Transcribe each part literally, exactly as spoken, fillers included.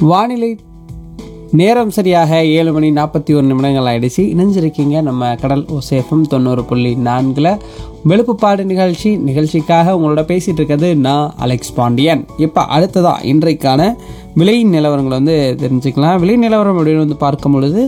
வானிலை நேரம் சரியாக ஏழு மணி நாற்பத்தி ஒரு நிமிடங்கள் ஆயிடுச்சு. இணைஞ்சிருக்கீங்க நம்ம கடல் ஓசேஃபம் தொண்ணூறு புள்ளி நான்கில் வெளுப்புப்பாடு நிகழ்ச்சி. நிகழ்ச்சிக்காக உங்களோட பேசிகிட்டு இருக்கிறது நான் அலெக்ஸ் பாண்டியன். இப்போ அடுத்ததான் இன்றைக்கான விலை நிலவரங்களை வந்து தெரிஞ்சுக்கலாம். விலை நிலவரம் அப்படின்னு வந்து பார்க்கும் பொழுது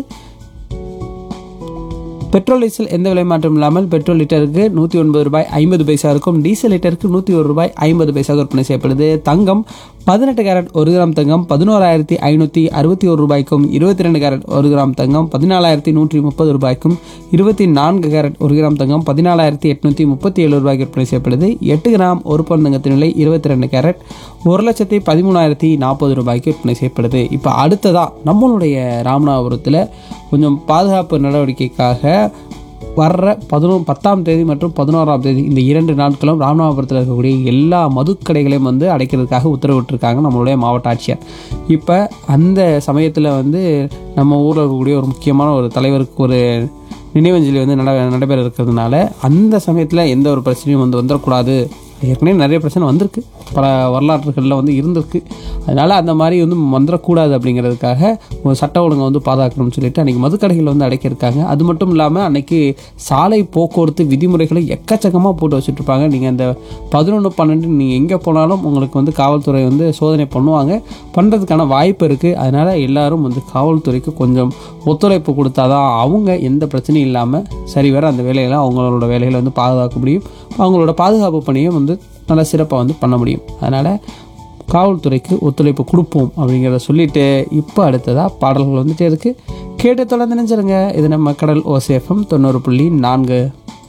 பெட்ரோல் டீசல் எந்த விலை மாற்றம் இல்லாமல் பெட்ரோல் லிட்டருக்கு நூற்றி ஒன்பது ரூபாய் ஐம்பது பைசா இருக்கும். டீசல் லிட்டருக்கு நூற்றி ஒரு ரூபாய் ஐம்பது பைசா விற்பனை செய்யப்படுது. தங்கம் பதினெட்டு கேரட் ஒரு கிராம் தங்கம் பதினோராயிரத்தி ஐநூற்றி அறுபத்தி ஒரு ரூபாய்க்கும், இருபத்தி ரெண்டு கேரட் ஒரு கிராம் தங்கம் பதினாலாயிரத்தி நூற்றி முப்பது ரூபாய்க்கும், இருபத்தி நான்கு கேரட் ஒரு கிராம் தங்கம் பதினாலாயிரத்தி எட்நூற்றி முப்பத்தி ஏழு ரூபாய்க்கு விற்பனை செய்யப்படுது. எட்டு கிராம் ஒரு பவுன் தங்கத்தின் விலை இருபத்தி ரெண்டு கேரட் ஒரு லட்சத்தி பதிமூணாயிரத்தி நாற்பது ரூபாய்க்கு விற்பனை செய்யப்படுது. இப்போ அடுத்ததாக நம்மளுடைய ராமநாதபுரத்தில் கொஞ்சம் பாதுகாப்பு நடவடிக்கைக்காக வர்ற பதினொ பத்தாம் தேதி மற்றும் பதினோராம் தேதி இந்த இரண்டு நாட்களும் ராமநாதபுரத்தில் இருக்கக்கூடிய எல்லா மதுக்கடைகளையும் வந்து அடைக்கிறதுக்காக உத்தரவிட்டிருக்காங்க நம்மளுடைய மாவட்ட ஆட்சியர். இப்போ அந்த சமயத்தில் வந்து நம்ம ஊரில் இருக்கக்கூடிய ஒரு முக்கியமான ஒரு தலைவருக்கு ஒரு நினைவஞ்சலி வந்து நட நடைபெற இருக்கிறதுனால அந்த சமயத்தில் எந்த ஒரு பிரச்சனையும் வந்து வந்துடக்கூடாது. ஏற்கனவே நிறைய பிரச்சனை வந்திருக்கு, பல வரலாற்றுகளில் வந்து இருந்திருக்கு. அதனால் அந்த மாதிரி வந்து வந்துடக்கூடாது அப்படிங்கிறதுக்காக ஒரு சட்ட ஒழுங்கை வந்து பாதுகாக்கணும்னு சொல்லிட்டு அன்றைக்கி மதுக்கடைகள் வந்து அடைக்கிருக்காங்க. அது மட்டும் இல்லாமல் அன்றைக்கி சாலை போக்குவரத்து விதிமுறைகளை எக்கச்சக்கமாக போட்டு வச்சுட்ருப்பாங்க. நீங்கள் அந்த பதினொன்று பன்னெண்டு நீங்கள் எங்கே போனாலும் உங்களுக்கு வந்து காவல்துறை வந்து சோதனை பண்ணுவாங்க, பண்ணுறதுக்கான வாய்ப்பு இருக்குது. அதனால் எல்லோரும் வந்து காவல்துறைக்கு கொஞ்சம் ஒத்துழைப்பு கொடுத்தா தான் அவங்க எந்த பிரச்சனையும் இல்லாமல் சரிவர அந்த வேலைகளை அவங்களோட வேலைகளை வந்து பாதுகாக்க முடியும். அவங்களோட பாதுகாப்பு பணியும் வந்து நல்லா சிறப்பாக வந்து பண்ண முடியும். அதனால் காவல்துறைக்கு ஒத்துழைப்பு கொடுப்போம் அப்படிங்கிறத சொல்லிட்டு இப்போ அடுத்ததாக பாடல்கள் வந்துட்டே இருக்குது. கேட்டு தொடர்ந்து நினைச்சிருங்க. இது நம்ம கடல் ஓசேஃபம் தொண்ணூறு புள்ளி நான்கு.